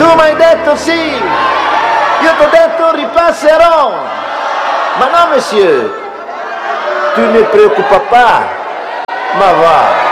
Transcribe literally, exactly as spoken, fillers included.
Tu mi hai detto sì, io ti ho detto ripasserò. Ma no, monsieur, tu ne preoccupa pas. Ma va.